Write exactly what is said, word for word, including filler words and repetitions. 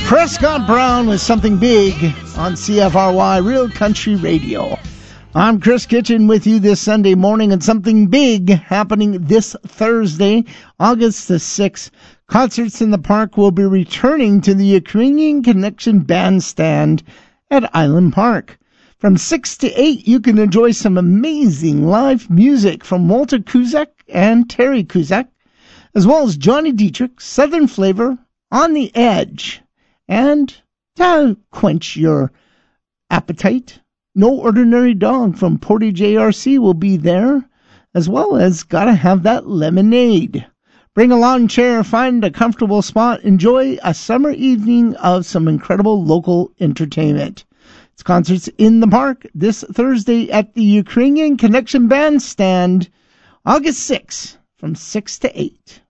Prescott Brown with Something Big on C F R Y Real Country Radio. I'm Chris Kitchen with you this Sunday morning, and something big happening this Thursday, August the sixth. Concerts in the Park will be returning to the Ukrainian Connection Bandstand at Island Park. From six to eight, you can enjoy some amazing live music from Walter Kuzak and Terry Kuzak, as well as Johnny Dietrich, Southern Flavor, On the Edge, and to quench your appetite, No Ordinary Dog from Portage A R C will be there, as well as Gotta Have That Lemonade. Bring a lawn chair, find a comfortable spot, enjoy a summer evening of some incredible local entertainment. It's Concerts in the Park this Thursday at the Ukrainian Connection Bandstand, August sixth, from six to eight.